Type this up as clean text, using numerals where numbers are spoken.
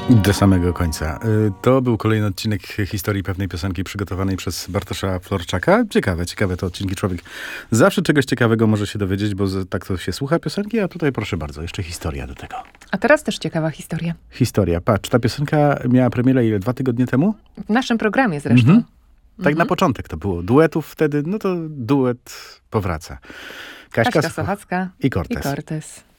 Do samego końca. To był kolejny odcinek historii pewnej piosenki przygotowanej przez Bartosza Florczaka. Ciekawe te odcinki. Człowiek zawsze czegoś ciekawego może się dowiedzieć, bo tak to się słucha piosenki, a tutaj proszę bardzo, jeszcze historia do tego. A teraz też ciekawa historia. Historia. Patrz, ta piosenka miała premierę 2 tygodnie temu? W naszym programie zresztą. Tak na początek to było. Duetów wtedy, no to duet powraca. Kaśka Sochacka i Cortez.